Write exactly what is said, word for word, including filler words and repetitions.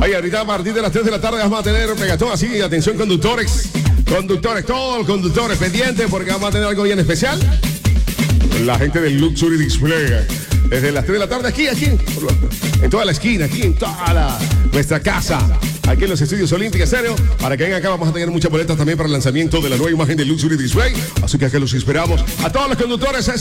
Oye, ahorita a partir de las tres de la tarde vamos a tener Megatón, así, atención conductores, conductores, todos los conductores pendientes porque vamos a tener algo bien especial. La gente del Luxury Display, desde las tres de la tarde aquí, aquí, en toda la esquina, aquí en toda la, nuestra casa, aquí en los estudios Olímpica Estéreo, para que vengan acá. Vamos a tener muchas boletas también para el lanzamiento de la nueva imagen del Luxury Display, así que acá los esperamos a todos los conductores.